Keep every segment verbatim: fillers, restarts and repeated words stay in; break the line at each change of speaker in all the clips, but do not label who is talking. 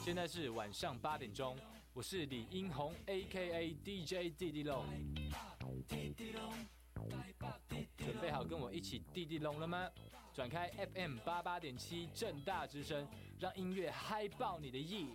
现在是晚上八点钟，我是李英宏 A K A D J 弟弟龙。准备好跟我一起弟弟龙了吗？转开 F M 八八点七正大之声，让音乐嗨爆你的夜。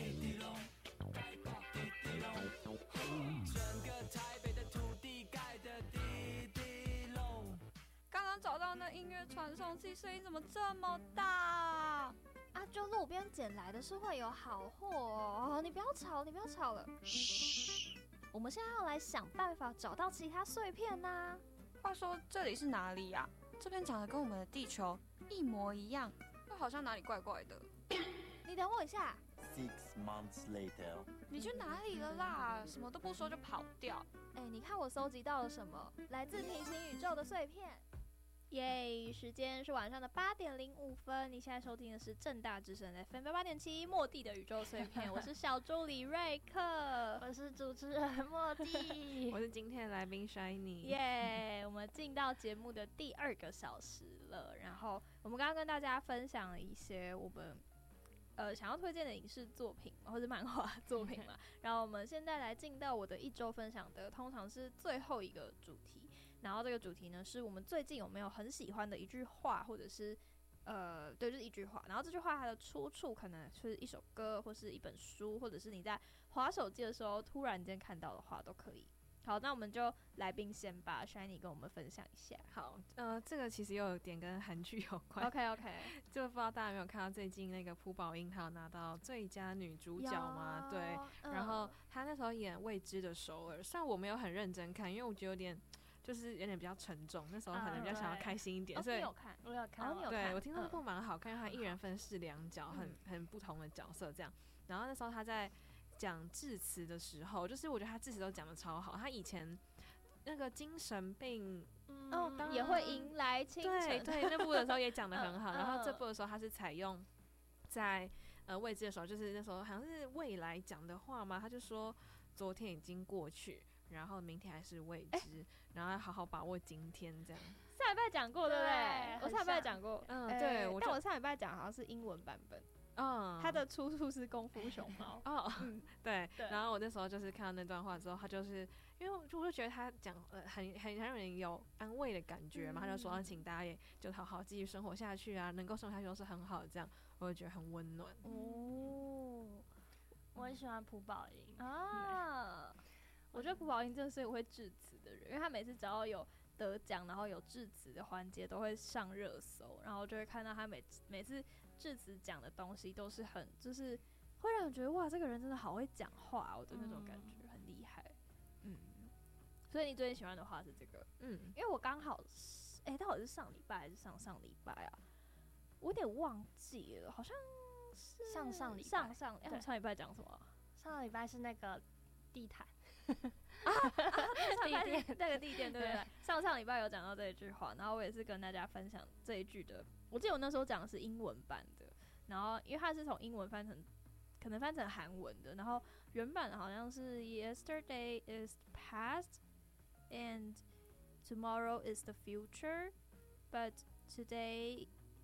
整个台北的土地盖的弟弟龙。
刚刚找到那音乐传送器，声音怎么这么大？
啊，就路边捡来的是会有好货哦！你不要吵，你不要吵了。嘘，我们现在要来想办法找到其他碎片呐、啊。
话说这里是哪里呀、啊？这边长得跟我们的地球一模一样，又好像哪里怪怪的。
你等我一下。
Six months later，
你去哪里了啦？什么都不说就跑掉。
哎，你看我搜集到了什么？来自平行宇宙的碎片。耶！时间是晚上的八点零五分。你现在收听的是正大之声 F M 八八点七莫蒂的宇宙碎片。我是小助理瑞克，
我是主持人莫蒂，
我是今天的来宾 Shiny。
耶！我们进到节目的第二个小时了。然后我们刚刚跟大家分享了一些我们呃想要推荐的影视作品或者漫画作品嘛。然后我们现在来进到我的一周分享的，通常是最后一个主题。然后这个主题呢，是我们最近有没有很喜欢的一句话，或者是呃，对，就是一句话。然后这句话它的出处可能是一首歌，或是一本书，或者是你在滑手机的时候突然间看到的话都可以。好，那我们就来宾先吧 ，Shiny 跟我们分享一下。
好，呃，这个其实又有点跟韩剧有关。
OK OK，
就不知道大家有没有看到最近那个朴宝英，她有拿到最佳女主角吗？对、嗯，然后她那时候演《未知的首尔》，虽然我没有很认真看，因为我觉得有点。就是有点比较沉重，那时候可能比较想要开心一点，
uh,
所以、
哦、你有看，
我有看，
哦、
对我听说那部蛮好看，因为他一人分饰两角，很很不同的角色这样。然后那时候他在讲致辞的时候，就是我觉得他致辞都讲得超好。他以前那个精神病，
嗯，哦、也会迎来清晨，
对对，那部的时候也讲得很好。然后这部的时候他是采用在呃未知的时候，就是那时候好像是未来讲的话嘛，他就说昨天已经过去。然后明天还是未知、欸，然后要好好把握今天，这样。
上礼拜讲过，对不对？我上礼拜讲过，
嗯，对。欸、
我但我上礼拜讲好像是英文版本，嗯，它的出处是《功夫熊猫》
哦，嗯，对。然后我那时候就是看到那段话之后，他就是因为我就觉得他讲呃很很很让人有安慰的感觉嘛，嗯、他就说请大家也就好好继续生活下去啊，能够生活下去都是很好的，这样我就觉得很温暖。
哦，我很喜欢朴宝英
啊。我觉得朴宝英真的是会致辞的人，因为他每次只要有得奖，然后有致辞的环节都会上热搜，然后就会看到他每每次致辞讲的东西都是很，就是会让人觉得哇，这个人真的好会讲话，我的那种感觉、嗯、很厉害。嗯，所以你最近喜欢的话是这个，嗯，因为我刚好，哎、欸，到底是上礼拜还是上上礼拜啊？我有点忘记了，好像是
上上礼拜，
上上，哎、欸，我上礼拜讲什么？
上礼拜是那个。地毯
啊啊！地垫那个地垫对不对？上上礼拜有讲到这一句话，然后我也是跟大家分享这一句的。我记得我那时候讲的是英文版的，然后因为它是从英文翻成，可能翻成韩文的，然后原版好像是 Yesterday is past and tomorrow is the future, but today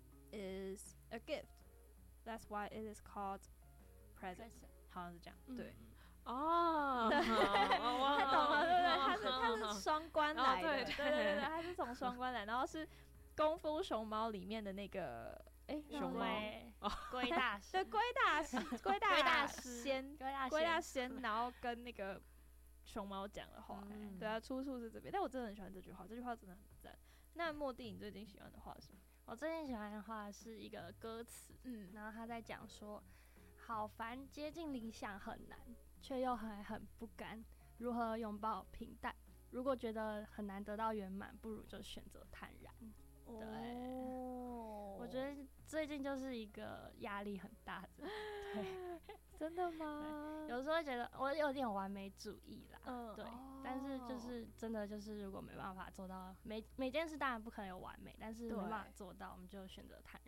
is a gift. That's why it is called present. 好像是这样，嗯、对。
哦，
对，太懂了，对不对？它是它是双关来的，
哦、对
对对对对，它是从双关来，然后是功夫熊猫里面的那个哎
熊猫
龟大师，
对龟大师，龟大
龟大
仙，
龟大
龟大仙，然后跟那个熊猫讲的话，嗯、对啊，出处是这边，但我真的很喜欢这句话，这句话真的很赞。那莫蒂，你最近喜欢的话是什么？
我最近喜欢的话是一个歌词，嗯，然后他在讲说，好烦，接近理想很难。却又还很不甘，如何拥抱平淡？如果觉得很难得到圆满，不如就选择坦然。对，哦、我觉得最近就是一个压力很大的，对，
真的吗？
有时候会觉得我有点完美主义啦，嗯，对，
哦、
但是就是真的就是如果没办法做到每每件事，当然不可能有完美，但是没办法做到，我们就选择坦然。
对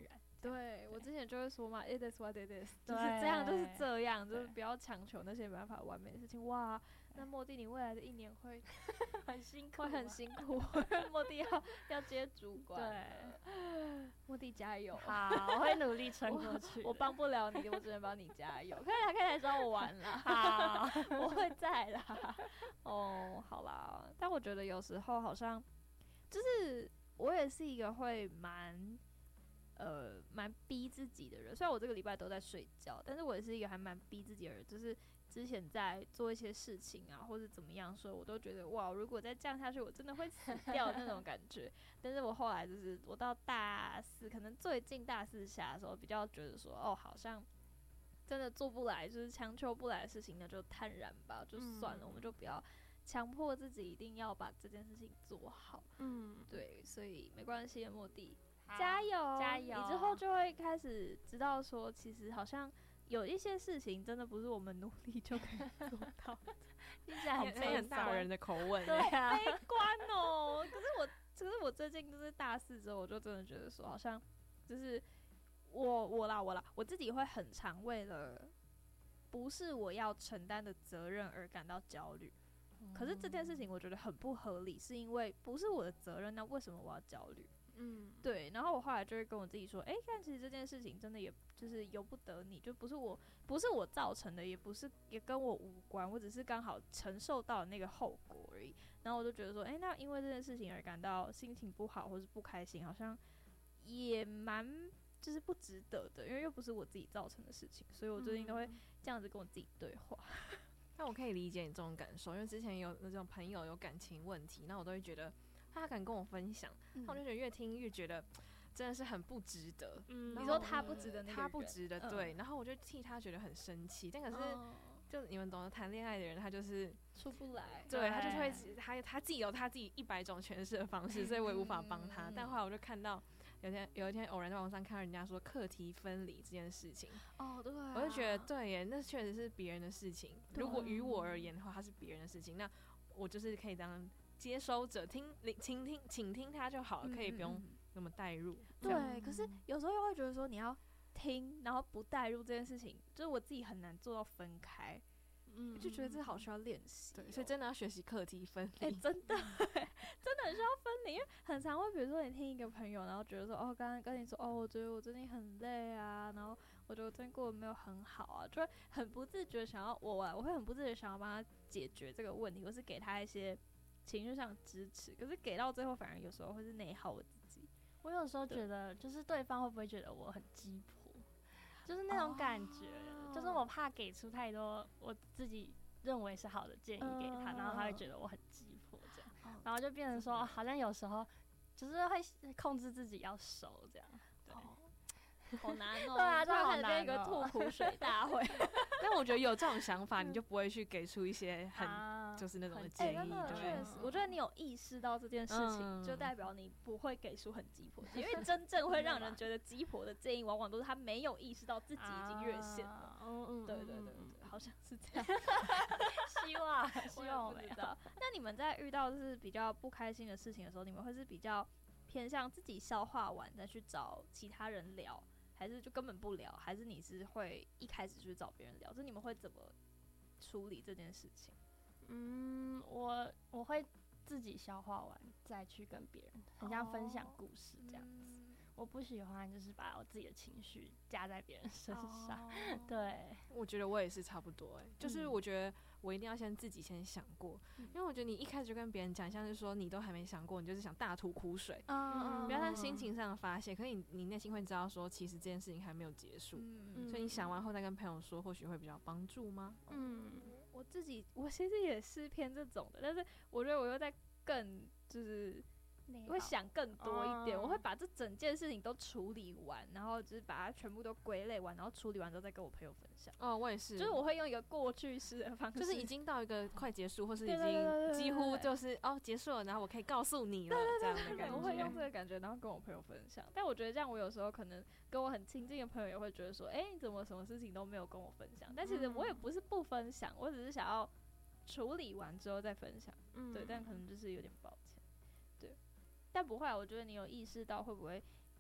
对我之前就会说嘛 ，it is what it is，就
对
是这样，就是这样，就是
对
不要强求那些没办法完美的事情。哇，那莫蒂，你未来的一年会
很辛苦，
会很辛苦，莫蒂要要接主管，
对，
莫蒂加油。
好，我会努力撑过去的。
我帮不了你，我只能帮你加油。可以来，可以来找我玩啦。
好，
我会在啦。哦，好啦，但我觉得有时候好像，就是我也是一个会蛮，呃，蛮逼自己的人。虽然我这个礼拜都在睡觉，但是我也是一个还蛮逼自己的人。就是之前在做一些事情啊，或者怎么样，所以我都觉得哇，如果再这样下去，我真的会死掉那种感觉。但是我后来就是我到大四，可能最近大四下的时候，比较觉得说，哦，好像真的做不来，就是强求不来的事情，那就坦然吧，就算了，
嗯
我们就不要强迫自己一定要把这件事情做好。
嗯，
对，所以没关系的，莫蒂，
好
加油，
加油！
你之后就会开始知道说，其实好像有一些事情真的不是我们努力就可以做到的。听起来很
很很大人的口吻，
对，
啊
悲观哦。可是我，可是我最近就是大四之后，我就真的觉得说，好像就是我我啦我啦，我自己会很常为了不是我要承担的责任而感到焦虑。可是这件事情我觉得很不合理，是因为不是我的责任，那为什么我要焦虑？
嗯，
对，然后我后来就会跟我自己说，哎、但其实这件事情真的也就是由不得你，就不是我，不是我造成的，也不是也跟我无关，我只是刚好承受到那个后果而已。然后我就觉得说，哎、那因为这件事情而感到心情不好或是不开心，好像也蛮就是不值得的，因为又不是我自己造成的事情，所以我最近都会这样子跟我自己对话。
但我可以理解你这种感受，因为之前有那种朋友有感情问题，那我都会觉得他敢跟我分享，
嗯
那我就觉得越听越觉得真的是很不值得。
嗯
你说他不值得那个人，
他不值得，
嗯
对，然后我就替他觉得很生气。但可是，
哦
就你们懂得谈恋爱的人，他就是
出不来，
对他就是会
对
他他自己有他自己一百种诠释的方式，所以我也无法帮他。
嗯
但后来我就看到有天有一天偶然在网上看到人家说课题分离这件事情，
哦，对、啊，
我就觉得对耶，那确实是别人的事情。
对
如果于我而言的话，它是别人的事情，那我就是可以当接收者，听倾听，倾听他就好了，可以不用
嗯嗯嗯
那么带入。这样
对，可是有时候又会觉得说，你要听，然后不带入这件事情，就是我自己很难做到分开，
嗯
就觉得这好需要练习、
对，所以真的要学习课题分离。
哎、真的、真的很需要分离，因为很常会，比如说你听一个朋友，然后觉得说，哦，刚刚跟你说，哦，我觉得我最近很累啊，然后我觉得我最近过得没有很好啊，就会很不自觉想要我啊，我会很不自觉想要帮他解决这个问题，或是给他一些情绪上的支持，可是给到最后，反而有时候会是内耗我自己。
我有时候觉得，就是对方会不会觉得我很鸡婆，就是那种感觉，
哦
就是我怕给出太多我自己认为是好的建议给他，
嗯
然后他会觉得我很鸡婆这样，
哦
然后就变成说，好像有时候就是会控制自己要熟这样。对，
好难哦、
对啊
突然
这好
开始变一个
难哦
吐苦水大会。
但我觉得有这种想法，你就不会去给出一些很
啊
就是那种的
很
哎、
建议，
真的
对不对？
确实，我觉得你有意识到这件事情，
嗯
就代表你不会给出很鸡婆的建议，因为真正会让人觉得鸡婆的建议，往往都是他没有意识到自己已经越线了。
啊嗯嗯，
对对对对
嗯
对，好像是这样。
希望希
我也
望我没有。
不知道。那你们在遇到就是比较不开心的事情的时候，你们会是比较偏向自己消化完再去找其他人聊，还是就根本不聊？还是你是会一开始去找别人聊？就你们会怎么处理这件事情？
嗯，我我会自己消化完再去跟别人，很像分享故事这样子。
嗯
我不喜欢就是把我自己的情绪加在别人身上。
哦
对，
我觉得我也是差不多、欸，哎，就是
嗯
我觉得我一定要先自己先想过，
嗯
因为我觉得你一开始就跟别人讲，像是说你都还没想过，你就是想大吐苦水，
嗯
不要在心情上发泄，可是你你内心会知道说，其实这件事情还没有结束，
嗯
所以你想完后再跟朋友说，或许会比较帮助吗？
嗯，
我自己我其实也是偏这种的，但是我觉得我又在更就是会想更多一点，
哦
我会把这整件事情都处理完，然后就是把它全部都归类完，然后处理完之后再跟我朋友分享。
哦，我也是，
就是我会用一个过去式的方式，
就是已经到一个快结束，或是已
对对对对对
经几乎
对
就是哦结束了，然后我可以告诉你了，这样的感
对，我会用这
觉。
个感觉，然后跟我朋友分享。但我觉得这样，我有时候可能跟我很亲近的朋友也会觉得说，哎、你怎么什么事情都没有跟我分享？但其实我也不是不分享，我只是想要处理完之后再分享。对，但可能就是有点抱歉。对，但不会啊，我觉得你有意识到会不会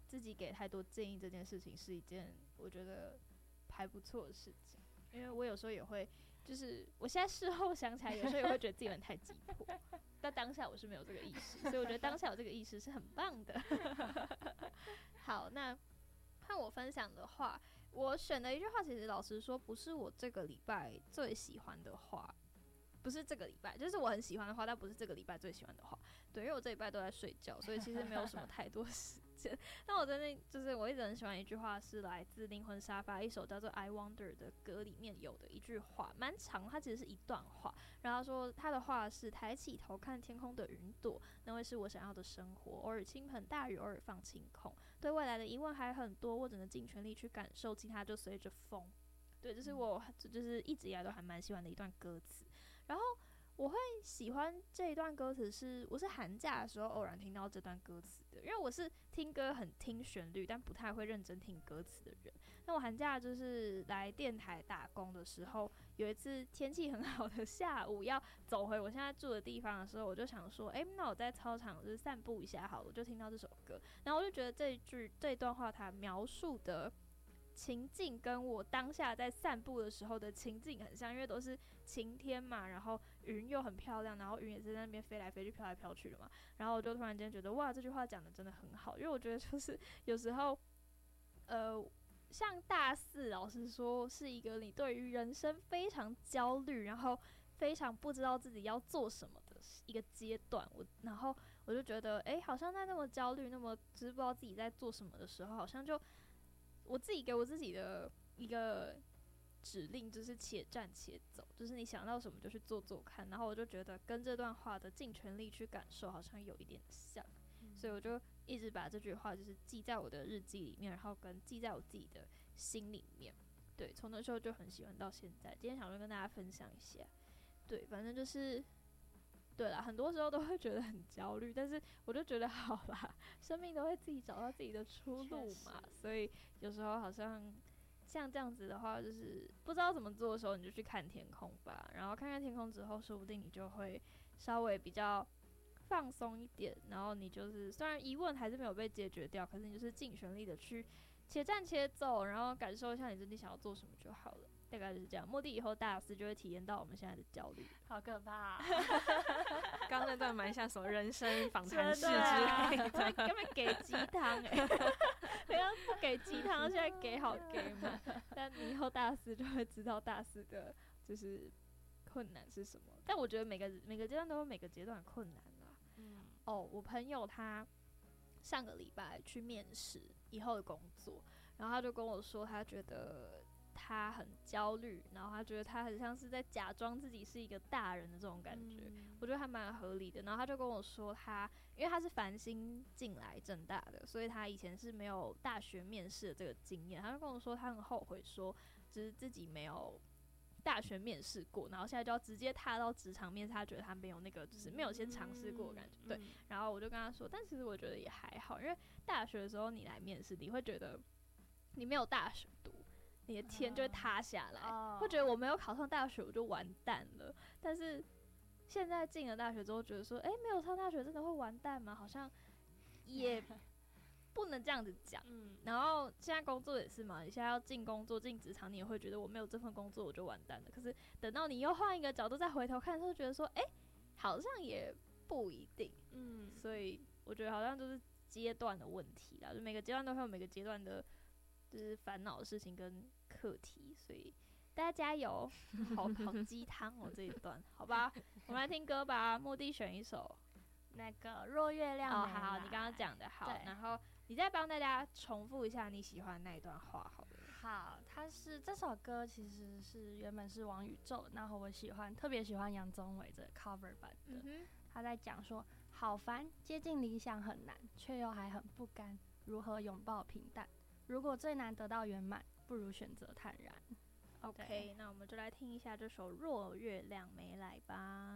自己给太多建议这件事情是一件我觉得还不错的事情，因为我有时候也会，就是我现在事后想起来，有时候也会觉得自己有点太急迫，但当下我是没有这个意识，所以我觉得当下有这个意识是很棒的。好，那看我分享的话，我选的一句话，其实老实说，不是我这个礼拜最喜欢的话。不是这个礼拜，就是我很喜欢的话，但不是这个礼拜最喜欢的话。对，因为我这礼拜都在睡觉，所以其实没有什么太多时间。但我真的就是我一直很喜欢一句话，是来自灵魂沙发一首叫做《I Wonder》的歌里面有的一句话，蛮长，它其实是一段话。然后他说他的话是：抬起头看天空的云朵，那会是我想要的生活。偶尔倾盆大雨，偶尔放晴空。对未来的疑问还很多，我只能尽全力去感受，其他就随着风。对，这是我就是一直以来都还蛮喜欢的一段歌词。然后我会喜欢这一段歌词是，我是寒假的时候偶然听到这段歌词的，因为我是听歌很听旋律，但不太会认真听歌词的人。那我寒假就是来电台打工的时候，有一次天气很好的下午，要走回我现在住的地方的时候，我就想说，哎、欸，那我在操场就是散步一下好了，我就听到这首歌，然后我就觉得这一句这一段话它描述的情境跟我当下在散步的时候的情境很像，因为都是晴天嘛，然后云又很漂亮，然后云也是在那边飞来飞去、飘来飘去的嘛。然后我就突然间觉得，哇，这句话讲的真的很好，因为我觉得就是有时候，呃，像大四，老实说是一个你对于人生非常焦虑，然后非常不知道自己要做什么的一个阶段。我然后我就觉得，哎、欸，好像在那么焦虑、那么知不知道自己在做什么的时候，好像就。我自己给我自己的一个指令就是且战且走，就是你想到什么就去做做看，然后我就觉得跟这段话的尽全力去感受好像有一点像，嗯、所以我就一直把这句话就是记在我的日记里面，然后跟记在我自己的心里面。对，从那时候就很喜欢到现在。今天想说跟大家分享一下，对，反正就是对啦，很多时候都会觉得很焦虑，但是我就觉得好啦，生命都会自己找到自己的出路嘛，所以有时候好像像这样子的话，就是不知道怎么做的时候，你就去看天空吧，然后看看天空之后，说不定你就会稍微比较放松一点，然后你就是虽然疑问还是没有被解决掉，可是你就是尽全力的去且战且走，然后感受一下你真的想要做什么就好了。大概就是这样，目的以后大四就会体验到我们现在的焦虑，
好可怕、啊！
刚那段蛮像什么人生访谈室之
类
的，
根本给鸡汤哎，不要不给鸡汤，现在给好给满。但你以后大四就会知道大四的就是困难是什么。但我觉得每个每个阶段都有每个阶段的困难啦。嗯，哦，我朋友他上个礼拜去面试以后的工作，然后他就跟我说，他觉得。他很焦虑，然后他觉得他很像是在假装自己是一个大人的这种感觉，嗯、我觉得还蛮合理的。然后他就跟我说他，因为他是繁星进来政大的，所以他以前是没有大学面试的这个经验。他就跟我说他很后悔说，就是自己没有大学面试过，然后现在就要直接踏到职场面试，他觉得他没有那个就是没有先尝试过的感觉。嗯、对，然后我就跟他说，但其实我觉得也还好，因为大学的时候你来面试，你会觉得你没有大学读。你的天就会塌下来， oh. 会觉得我没有考上大学我就完蛋了。但是现在进了大学之后，觉得说，哎、欸，没有上大学真的会完蛋吗？好像也不能这样子讲。嗯、然后现在工作也是嘛，你现在要进工作、进职场，你也会觉得我没有这份工作我就完蛋了。可是等到你又换一个角度再回头看的时候，觉得说，哎、欸，好像也不一定。嗯，所以我觉得好像就是阶段的问题啦，就每个阶段都会有每个阶段的。就是烦恼的事情跟课题，所以大家加油，好好鸡汤哦这一段，好吧，我们来听歌吧。目的选一首
那个若月亮
哦，好好，你刚刚讲的好，然后你再帮大家重复一下你喜欢那一段话，好了。
好，它是这首歌其实是原本是王宇宙，然后我喜欢特别喜欢杨宗纬的 cover 版的，嗯、他在讲说，好烦，接近理想很难，却又还很不甘，如何拥抱平淡？如果最难得到圆满，不如选择坦然。
OK， 那我们就来听一下这首《若月亮没来》吧。